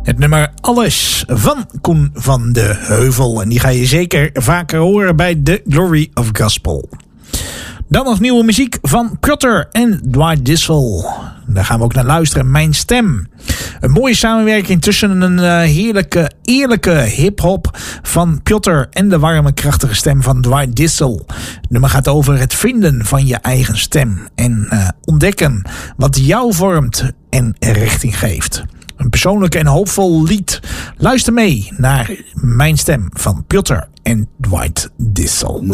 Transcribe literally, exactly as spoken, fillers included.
Het nummer Alles van Koen van de Heuvel. En die ga je zeker vaker horen bij The Glory of Gospel. Dan nog nieuwe muziek van Piotr en Dwight Dissel. Daar gaan we ook naar luisteren. Mijn Stem. Een mooie samenwerking tussen een uh, heerlijke, eerlijke hip-hop van Piotr en de warme, krachtige stem van Dwight Dissel. Het nummer gaat over het vinden van je eigen stem. En uh, ontdekken wat jou vormt en richting geeft. Een persoonlijk en hoopvol lied. Luister mee naar Mijn Stem van Piotr en Dwight Dissel.